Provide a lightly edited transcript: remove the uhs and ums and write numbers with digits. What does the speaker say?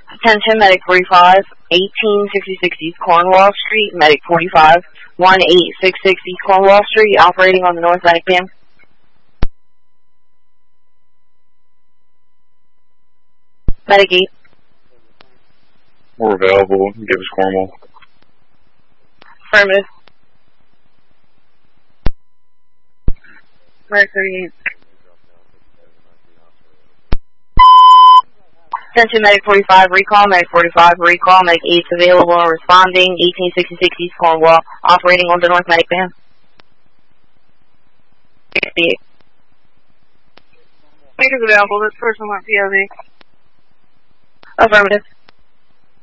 Attention, Medic 45, 1866 East Cornwall Street, Medic 45, 1866 East Cornwall Street, operating on the North Medic Band. Medic 8. We're available. Give us Cornwall. Affirmative. Medic 38. Attention, Medic 45, recall, Medic 45, recall, Medic 8 available and responding, 1866 East Cornwall, operating on the North Medic Band. 68. Medic available, this person went POV. Affirmative.